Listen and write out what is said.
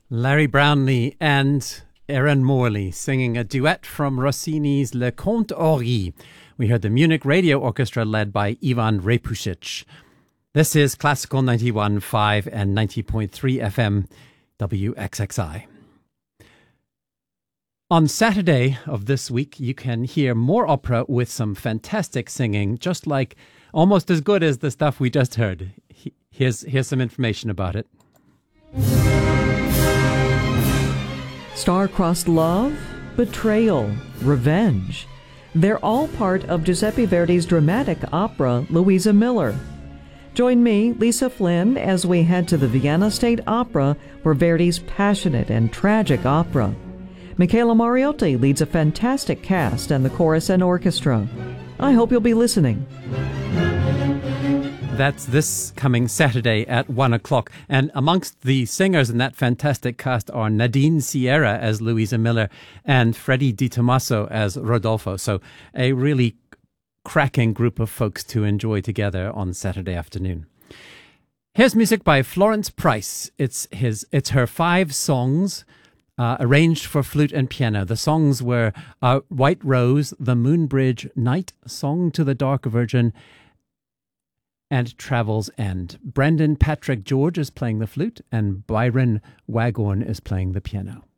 Larry Brownlee and Erin Morley singing a duet from Rossini's Le Conte Horry. We heard the Munich Radio Orchestra led by Ivan Repusic. This is Classical 91.5 and 90.3 FM WXXI. On Saturday of this week, you can hear more opera with some fantastic singing, just like almost as good as the stuff we just heard. Here's some information about it. Star-crossed love, betrayal, revenge. They're all part of Giuseppe Verdi's dramatic opera, Louisa Miller. Join me, Lisa Flynn, as we head to the Vienna State Opera for Verdi's passionate and tragic opera. Michela Mariotti leads a fantastic cast and the chorus and orchestra. I hope you'll be listening. That's this coming Saturday at 1 o'clock. And amongst the singers in that fantastic cast are Nadine Sierra as Louisa Miller and Freddie Di Tommaso as Rodolfo. So a really cracking group of folks to enjoy together on Saturday afternoon. Here's music by Florence Price. It's her 5 songs arranged for flute and piano. The songs were White Rose, The Moon Bridge, Night, Song to the Dark Virgin, and Travel's End. Brendan Patrick George is playing the flute and Byron Waghorn is playing the piano.